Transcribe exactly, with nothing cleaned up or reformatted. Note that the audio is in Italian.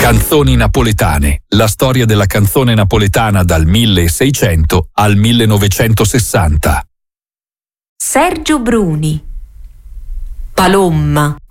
Canzoni napoletane, la storia della canzone napoletana dal milleseicento al millenovecentosessanta. Sergio Bruni. Palomma.